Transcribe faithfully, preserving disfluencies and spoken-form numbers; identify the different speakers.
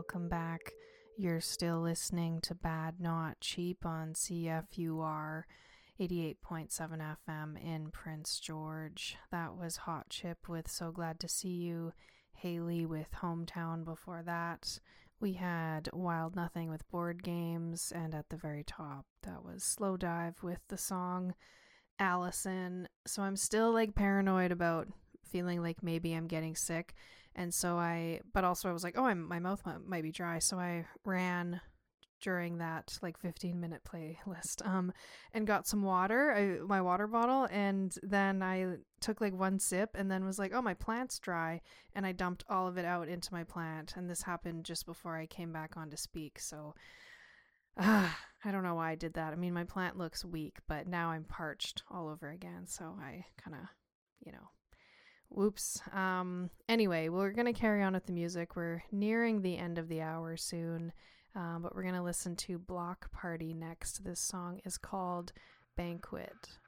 Speaker 1: welcome back. You're still listening to Bad Not Cheap on C F U R eighty-eight point seven F M in Prince George. That was Hot Chip with So Glad to See You, Haley with Hometown before that. We had Wild Nothing with Board Games, and at the very top, that was Slow Dive with the song Allison. So I'm still like paranoid about feeling like maybe I'm getting sick. And so I, but also I was like, oh, I'm, my mouth might, might be dry. So I ran during that like fifteen minute playlist um, and got some water, I, my water bottle. And then I took like one sip and then was like, oh, my plant's dry. And I dumped all of it out into my plant. And this happened just before I came back on to speak. So uh, I don't know why I did that. I mean, my plant looks weak, but now I'm parched all over again. So I kind of, you know, whoops. Um, anyway, we're going to carry on with the music. We're nearing the end of the hour soon, um, but we're going to listen to Block Party next. This song is called Banquet.